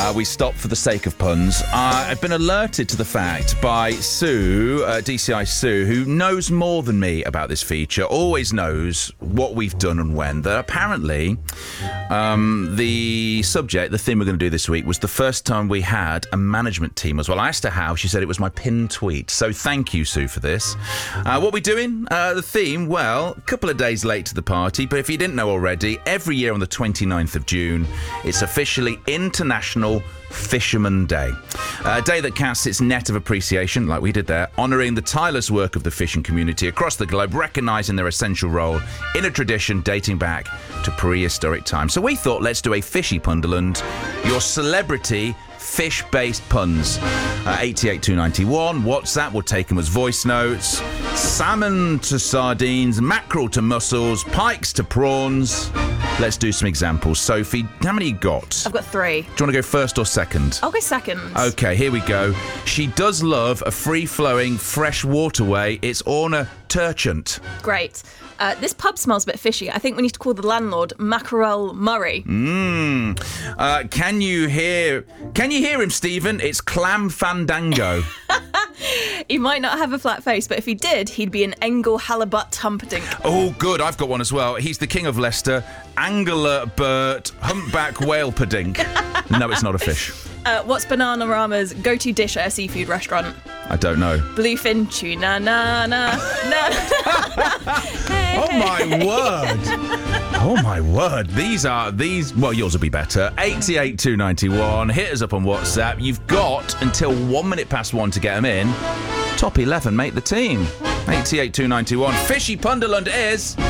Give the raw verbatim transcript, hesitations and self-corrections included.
uh, we stop for the sake of puns. Uh, I've been alerted to the fact by Sue, uh, D C I Sue, who knows more than me about this feature, always knows what we've done and when, that apparently um, the subject, the theme we're going to do this week, was the first time we had a management team as well. I asked her how. She said it was my pinned tweet. So thank you, Sue, for this. Uh, what are we doing? Uh, the theme, well, a couple of days late to the party, but if you didn't know already, every year on the twenty-ninth of June, it's officially International Fisherman Day. A day that casts its net of appreciation, like we did there, honouring the tireless work of the fishing community across the globe, recognising their essential role in a tradition dating back to prehistoric times. So we thought, let's do a Fishy Punderland, your celebrity fish-based puns. Uh, eight eight two nine one, WhatsApp, we'll take them as voice notes. Salmon to sardines, mackerel to mussels, pikes to prawns. Let's do some examples. Sophie, how many you got? I've got three. Do you want to go first or second? I'll go second. Okay, here we go. She does love a free-flowing, fresh waterway. It's Orna Turchant. Great. Uh, this pub smells a bit fishy. I think we need to call the landlord Mackerel Murray. Mmm. Uh, can you hear... Can you hear him, Stephen? It's Clam Fandango. He might not have a flat face, but if he did, he'd be an Engel Halibut Humperdinck. Oh, good. I've got one as well. He's the king of Leicester. Angler Bert Humpback Whale Pudding. No, it's not a fish. Uh, what's Bananarama's go-to dish at a seafood restaurant? I don't know. Bluefin tuna na na na. Hey, oh hey. my word! Oh my word! These are these. Well, yours will be better. Eight eight two nine one. Hit us up on WhatsApp. You've got until one minute past one to get them in. Top eleven make the team. Eight eight two nine one. Fishy Punderland is.